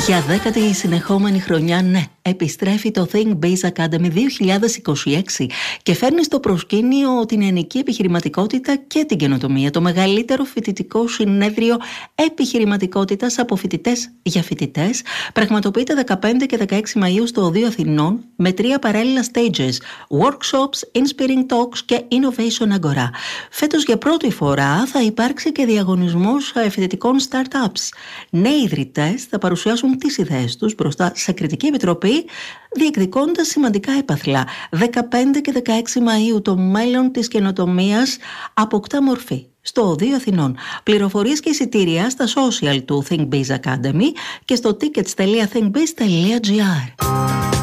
Για 10η συνεχόμενη χρονιά, ναι, επιστρέφει το Think Biz Academy 2026 και φέρνει στο προσκήνιο την νεανική επιχειρηματικότητα και την καινοτομία. Το μεγαλύτερο φοιτητικό συνέδριο επιχειρηματικότητας από φοιτητές για φοιτητές πραγματοποιείται 15 και 16 Μαΐου στο Οδείο Αθηνών με 3 παράλληλα stages, workshops, inspiring talks και innovation agora. Φέτος για πρώτη φορά θα υπάρξει και διαγωνισμός φοιτητικών startups. Νέοι ιδρυτές θα παρουσιάσουν τις ιδέες τους μπροστά σε κριτική επιτροπή, διεκδικώντας σημαντικά έπαθλα. 15 και 16 Μαΐου το μέλλον της καινοτομίας αποκτά μορφή στο Οδείο Αθηνών. Πληροφορίες και εισιτήρια στα social του Think Biz Academy και στο tickets.thinkbiz.gr.